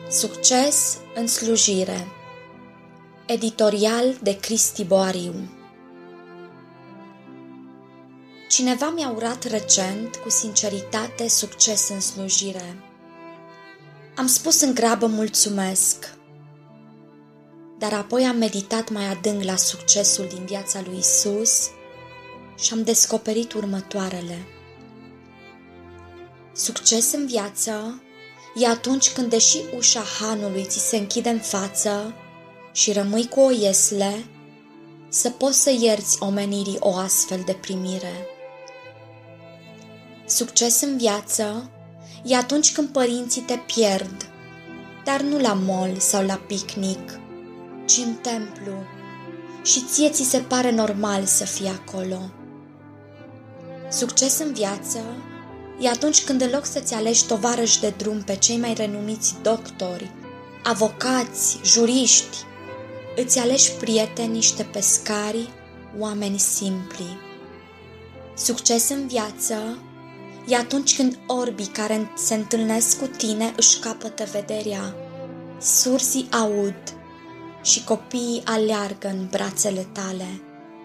Succes în slujire. Editorial de Cristi Boariu. Cineva mi-a urat recent cu sinceritate succes în slujire. Am spus în grabă mulțumesc, dar apoi am meditat mai adânc la succesul din viața lui Isus și am descoperit următoarele. Succes în viață e atunci când, deși ușa hanului ți se închide în față și rămâi cu o iesle, să poți să ierți omenirii o astfel de primire. Succes în viață e atunci când părinții te pierd, dar nu la mall sau la picnic, ci în templu, și ție ți se pare normal să fii acolo. Succes în viață e atunci când, în loc să-ți alegi tovarăși de drum pe cei mai renumiți doctori, avocați, juriști, îți alegi prieteni, niște pescari, oameni simpli. Succes în viață e atunci când orbii care se întâlnesc cu tine își capătă vederea, surzii aud și copiii aleargă în brațele tale.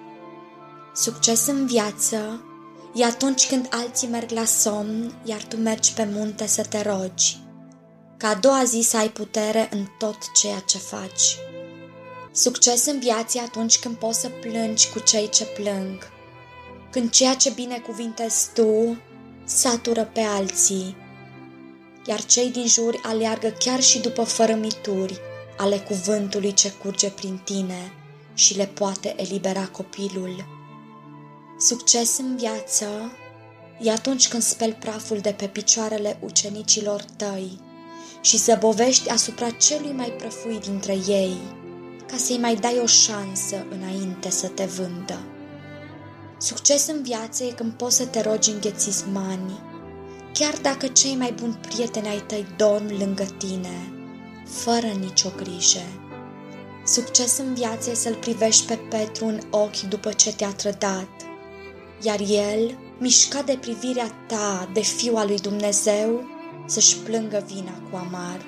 Succes în viață e atunci când alții merg la somn, iar tu mergi pe munte să te rogi, ca a doua zi să ai putere în tot ceea ce faci. Succes în viață e atunci când poți să plângi cu cei ce plâng, când ceea ce binecuvintezi tu satură pe alții, iar cei din jur aleargă chiar și după fărâmituri ale cuvântului ce curge prin tine și le poate elibera copilul. Succes în viață e atunci când speli praful de pe picioarele ucenicilor tăi și zăbovești asupra celui mai prăfuit dintre ei, ca să-i mai dai o șansă înainte să te vândă. Succes în viață e când poți să te rogi în ghețizmani, chiar dacă cei mai buni prieteni ai tăi dorm lângă tine, fără nicio grijă. Succes în viață e să-l privești pe Petru în ochi după ce te-a trădat, iar el, mișcat de privirea ta de Fiul al lui Dumnezeu, să-și plângă vina cu amar.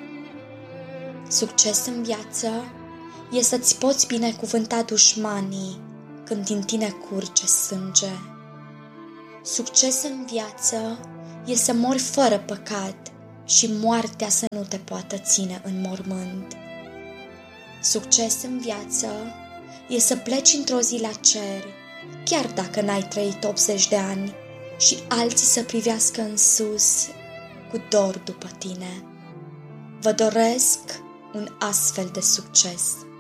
Succes în viață e să-ți poți binecuvânta dușmanii când din tine curge sânge. Succes în viață e să mori fără păcat și moartea să nu te poată ține în mormânt. Succes în viață e să pleci într-o zi la cer, chiar dacă n-ai trăit 80 de ani, și alții să privească în sus cu dor după tine. Vă doresc un astfel de succes.